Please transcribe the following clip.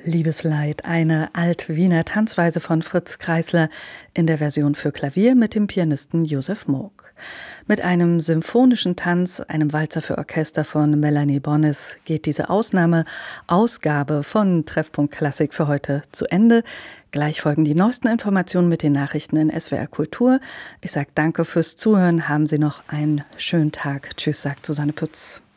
Liebesleid, eine Alt-Wiener Tanzweise von Fritz Kreisler in der Version für Klavier mit dem Pianisten Josef Moog. Mit einem symphonischen Tanz, einem Walzer für Orchester von Melanie Bonnes geht diese Ausgabe von Treffpunkt Klassik für heute zu Ende. Gleich folgen die neuesten Informationen mit den Nachrichten in SWR Kultur. Ich sage danke fürs Zuhören, haben Sie noch einen schönen Tag. Tschüss, sagt Susanne Pütz.